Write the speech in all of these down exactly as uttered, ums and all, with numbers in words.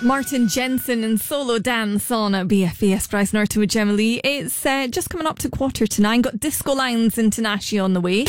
Martin Jensen and Solo Dance on B F B S Bryce Norton with Gemma Lee. It's uh, just coming up to quarter to nine. Got Disco Lines International on the way.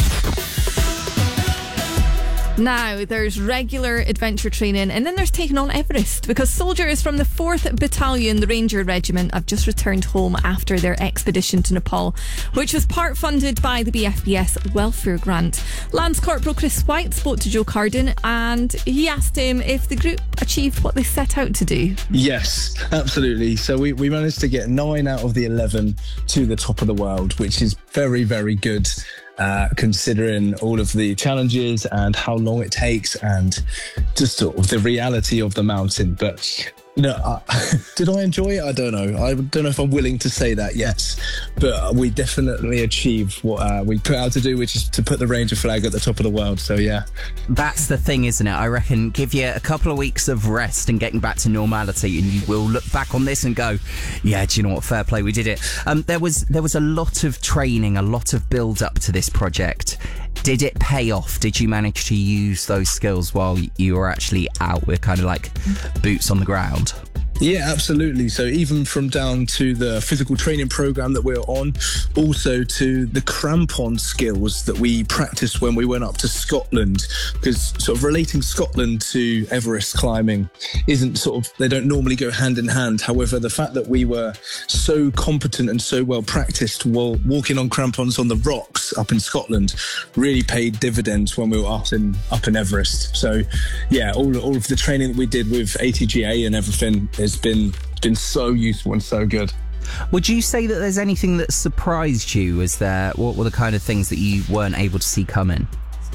Now, there's regular adventure training, and then there's taking on Everest, because soldiers from the fourth Battalion, the Ranger Regiment, have just returned home after their expedition to Nepal, which was part funded by the B F B S Welfare Grant. Lance Corporal Chris White spoke to Joe Carden, and he asked him if the group achieved what they set out to do. Yes, absolutely. So we, we managed to get nine out of the eleven to the top of the world, which is very, very good. Uh, considering all of the challenges and how long it takes and just sort of the reality of the mountain. But, you know, uh, did I enjoy it? I don't know. I don't know if I'm willing to say that yet. But we definitely achieved what uh, we put out to do, which is to put the Ranger flag at the top of the world. So, yeah. That's the thing, isn't it? I reckon give you a couple of weeks of rest and getting back to normality, and you will look back on this and go, yeah, do you know what? Fair play, we did it. Um, there was there was a lot of training, a lot of build up to this project. Did it pay off? Did you manage to use those skills while you were actually out with kind of like boots on the ground? Yeah, absolutely. So even from down to the physical training program that we're on, also to the crampon skills that we practiced when we went up to Scotland, because sort of relating Scotland to Everest climbing isn't sort of, they don't normally go hand in hand. However, the fact that we were so competent and so well practiced while walking on crampons on the rocks up in Scotland really paid dividends when we were up in up in Everest. So yeah, all, all of the training that we did with A T G A and everything has been been so useful and so good. Would you say that there's anything that surprised you? Is there, what were the kind of things that you weren't able to see coming?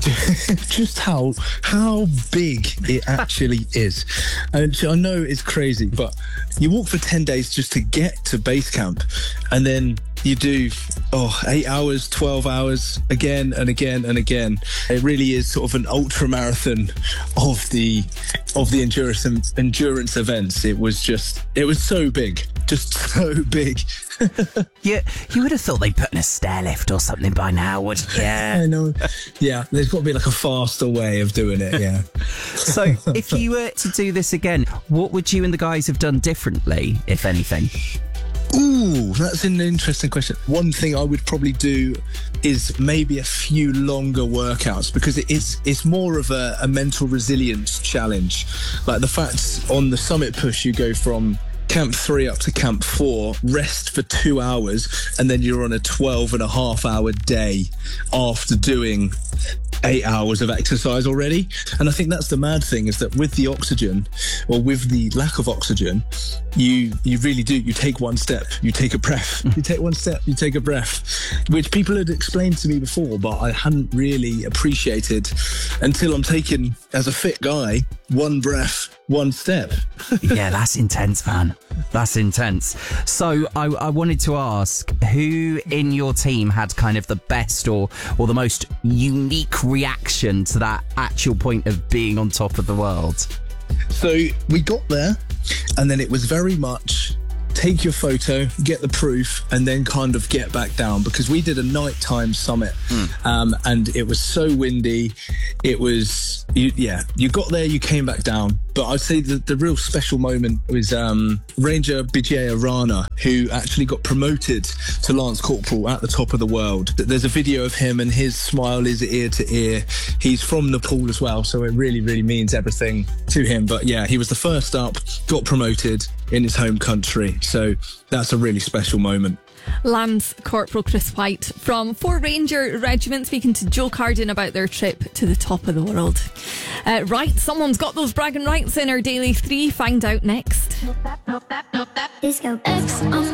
Just how how big it actually is. And I know it's crazy, but you walk for ten days just to get to base camp, and then you do oh eight hours, twelve hours again and again and again. It really is sort of an ultra marathon of the of the endurance endurance events. It was just it was so big, just so big. Yeah, you would have thought they'd put in a stair lift or something by now, would you? Yeah, I know. Yeah, there's got to be like a faster way of doing it. Yeah. So, if you were to do this again, what would you and the guys have done differently, if anything? Ooh, that's an interesting question. One thing I would probably do is maybe a few longer workouts, because it is it's more of a, a mental resilience challenge. Like the fact on the summit push, you go from camp three up to camp four, rest for two hours, and then you're on a twelve and a half hour day after doing eight hours of exercise already. And I think that's the mad thing, is that with the oxygen, or with the lack of oxygen, you you really do, you take one step, you take a breath, you take one step, you take a breath, which people had explained to me before, but I hadn't really appreciated until I'm taking, as a fit guy, one breath, one step. Yeah, that's intense, man. That's intense. So I, I wanted to ask, who in your team had kind of the best or or the most unique reaction to that actual point of being on top of the world? So we got there, and then it was very much take your photo, get the proof, and then kind of get back down, because we did a nighttime summit. mm. um, and it was so windy. It was you, yeah you got there, you came back down. But I'd say the, the real special moment was um, Ranger Bijaya Rana, who actually got promoted to Lance Corporal at the top of the world. There's a video of him, and his smile is ear to ear. He's from Nepal as well, so it really, really means everything to him. But yeah, he was the first up, got promoted in his home country. So that's a really special moment. Lance Corporal Chris White from four Ranger Regiment speaking to Joe Carden about their trip to the top of the world. Uh, right, someone's got those bragging rights in our Daily three. Find out next. Disco X on